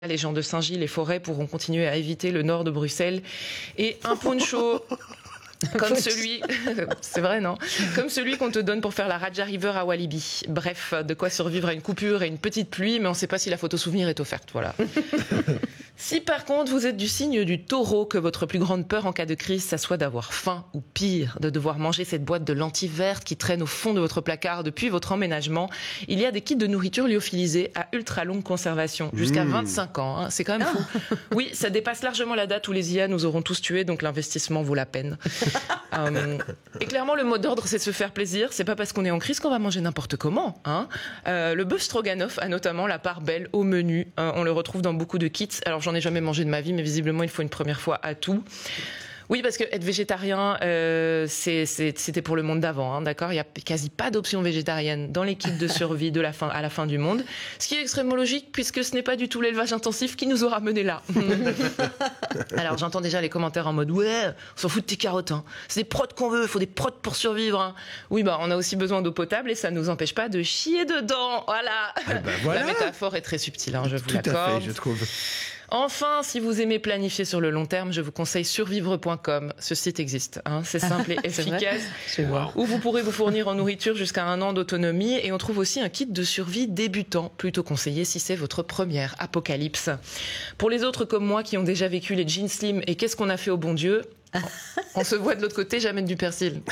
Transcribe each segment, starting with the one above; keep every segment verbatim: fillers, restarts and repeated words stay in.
Les gens de Saint-Gilles et Forêt pourront continuer à éviter le nord de Bruxelles. Et un poncho comme celui, c'est vrai, non? Comme celui qu'on te donne pour faire la Raja River à Walibi. Bref, de quoi survivre à une coupure et une petite pluie, mais on ne sait pas si la photo souvenir est offerte. Voilà. Si par contre vous êtes du signe du taureau, que votre plus grande peur en cas de crise, ça soit d'avoir faim ou pire, de devoir manger cette boîte de lentilles vertes qui traîne au fond de votre placard depuis votre emménagement, il y a des kits de nourriture lyophilisés à ultra longue conservation, jusqu'à mmh. vingt-cinq ans. Hein, c'est quand même fou. Oui, ça dépasse largement la date où les I A nous auront tous tués, donc l'investissement vaut la peine. euh, et clairement, le mot d'ordre, c'est de se faire plaisir. C'est pas parce qu'on est en crise qu'on va manger n'importe comment. Hein. Euh, le bœuf stroganoff a notamment la part belle au menu. Euh, on le retrouve dans beaucoup de kits. Alors j'en ai jamais mangé de ma vie, mais visiblement il faut une première fois à tout. Oui, parce que être végétarien, euh, c'est, c'est, c'était pour le monde d'avant, hein, d'accord ? Il n'y a quasi pas d'option végétarienne dans les kits de survie de la fin, à la fin du monde. Ce qui est extrêmement logique, puisque ce n'est pas du tout l'élevage intensif qui nous aura menés là. Alors, j'entends déjà les commentaires en mode « Ouais, on s'en fout de tes carottes, hein. C'est des protes qu'on veut, il faut des protes pour survivre. Hein. » Oui, bah, on a aussi besoin d'eau potable et ça ne nous empêche pas de chier dedans. Voilà, eh ben voilà. La métaphore est très subtile, hein, je vous tout l'accorde. Tout à fait, je trouve. Enfin, si vous aimez planifier sur le long terme, je vous conseille survivre point com. Ce site existe, hein. C'est simple et efficace, c'est wow. où vous pourrez vous fournir en nourriture jusqu'à un an d'autonomie. Et on trouve aussi un kit de survie débutant, plutôt conseillé si c'est votre première apocalypse. Pour les autres comme moi qui ont déjà vécu les jeans slim et qu'est-ce qu'on a fait au bon Dieu, on se voit de l'autre côté, j'amène du persil.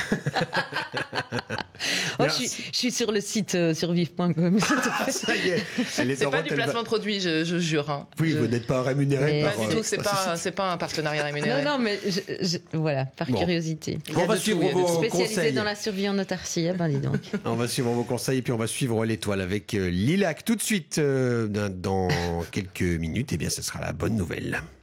Oh, je, suis, je suis sur le site euh, survive point com. Ça y est, elle est c'est en pas vente, du placement va... de produit, je, je jure. Hein. Oui, je... vous n'êtes pas rémunéré mais par... Pas du tout, c'est pas, c'est pas un partenariat rémunéré. Non, non, mais je, je, voilà, par bon. curiosité. On va suivre tout, vos spécialisé conseils. dans la survie en autarcie, eh ben dis donc. On va suivre vos conseils et puis on va suivre l'étoile avec euh, Lilac tout de suite euh, dans quelques minutes. Et bien, ce sera la bonne nouvelle.